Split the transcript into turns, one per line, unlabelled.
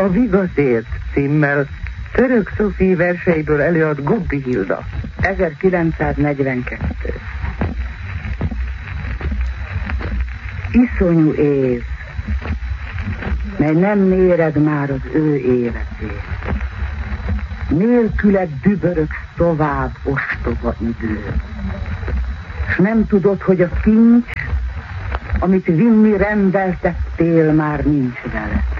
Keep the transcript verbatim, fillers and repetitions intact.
A Vigatért címmel Török Szofi verseiből előad Gubbi Hilda.
ezerkilencszáznegyvenkettő. Iszonyú év, mely nem méred már az ő életét. Nélküled dübörögsz tovább, ostoba idő. S nem tudod, hogy a kincs, amit vinni rendeltettél, már nincs vele.